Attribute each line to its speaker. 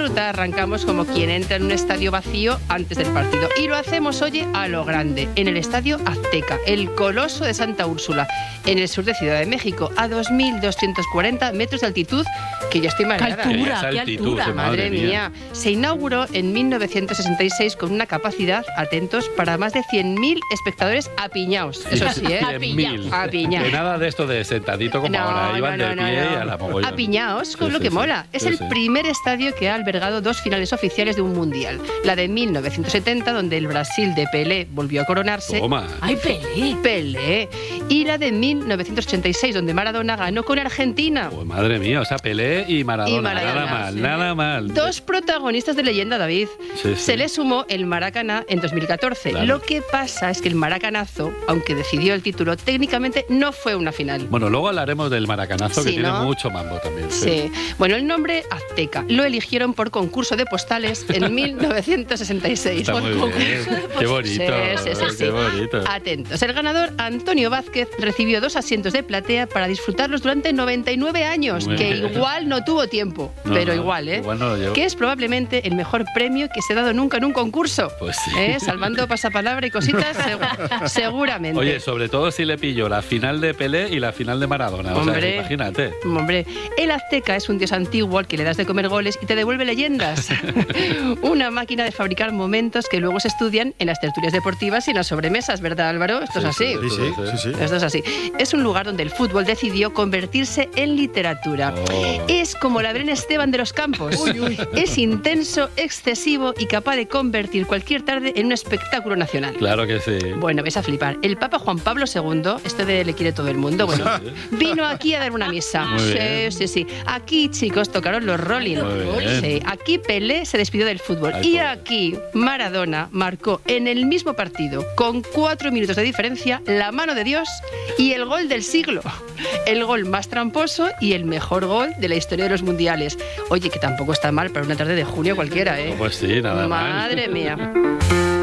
Speaker 1: disfrutar arrancamos como quien entra en un estadio vacío antes del partido. Y lo hacemos, oye, a lo grande, en el Estadio Azteca, el Coloso de Santa Úrsula, en el sur de Ciudad de México, a 2.240 metros de altitud, que yo estoy mareada.
Speaker 2: ¡Qué altura!
Speaker 1: Madre mía. Se inauguró en 1966 con una capacidad, atentos, para más de 100.000 espectadores apiñados. Eso sí, ¿eh?
Speaker 3: 100.000.
Speaker 1: Apiñados.
Speaker 3: Que nada de esto de sentadito como ahora, iban de pie y a la mogollón.
Speaker 1: Apiñados, con lo que mola. Es el primer estadio que ha albergado 2 finales oficiales de un mundial. La de 1970, donde el Brasil de Pelé volvió a coronarse.
Speaker 3: Toma.
Speaker 2: ¡Ay, Pelé!
Speaker 1: Pelé. Y la de 1986, donde Maradona ganó con Argentina.
Speaker 3: Oh, madre mía, o sea, Pelé y Maradona.
Speaker 1: Maradona,
Speaker 3: Nada mal,
Speaker 1: sí.
Speaker 3: nada mal.
Speaker 1: 2 protagonistas de leyenda, David.
Speaker 3: Sí, sí.
Speaker 1: Se le sumó el Maracaná en 2014.
Speaker 3: Claro.
Speaker 1: Lo que pasa es que el Maracanazo, aunque decidió el título, técnicamente no fue una final.
Speaker 3: Bueno, luego hablaremos del Maracanazo, que
Speaker 1: Sí,
Speaker 3: tiene
Speaker 1: ¿no?
Speaker 3: mucho mambo también.
Speaker 1: Sí. Bueno, el nombre Azteca lo eligieron por concurso de postales en 1966.
Speaker 3: Está muy bien. Qué bonito.
Speaker 1: Sí.
Speaker 3: Qué bonito.
Speaker 1: Atentos. El ganador, Antonio Vázquez, recibió 2 asientos de platea para disfrutarlos durante 99 años,
Speaker 3: Muy
Speaker 1: que
Speaker 3: bien.
Speaker 1: igual no tuvo tiempo,
Speaker 3: No,
Speaker 1: pero
Speaker 3: no,
Speaker 1: igual, ¿eh?
Speaker 3: igual no lo llevo.
Speaker 1: Que es probablemente el mejor premio que se ha dado nunca en un concurso.
Speaker 3: Pues sí.
Speaker 1: Salvando pasapalabra y cositas, seguramente.
Speaker 3: Oye, sobre todo si le pillo la final de Pelé y la final de Maradona. O sea,
Speaker 1: Hombre.
Speaker 3: imagínate.
Speaker 1: Hombre, el Azteca es un dios antiguo al que le das de comer goles y te devuelve leyendas. Una máquina de fabricar momentos que luego se estudian en las tertulias deportivas y en las sobremesas, ¿verdad, Álvaro? Esto es así.
Speaker 4: Sí.
Speaker 1: Esto es así. Es un lugar donde el fútbol decidió convertirse en literatura.
Speaker 3: Oh.
Speaker 1: Es como la Belén Esteban de los campos. Es intenso, excesivo y capaz de convertir cualquier tarde en un espectáculo nacional.
Speaker 3: Claro que sí.
Speaker 1: Bueno, ves a flipar. El Papa Juan Pablo II, esto de le quiere todo el mundo, bueno, vino aquí a dar una misa.
Speaker 3: Muy bien.
Speaker 1: Sí. Aquí, chicos, tocaron los Rolling.
Speaker 3: Muy bien.
Speaker 1: Sí. Aquí Pelé se despidió del fútbol.
Speaker 3: Ay,
Speaker 1: Y
Speaker 3: pobre.
Speaker 1: aquí Maradona marcó en el mismo partido, con 4 minutos de diferencia, la mano de Dios y el gol del siglo. El gol más tramposo y el mejor gol de la historia de los mundiales. Oye, que tampoco está mal para una tarde de junio cualquiera, ¿eh?
Speaker 3: Pues sí, nada mal.
Speaker 1: Madre mía.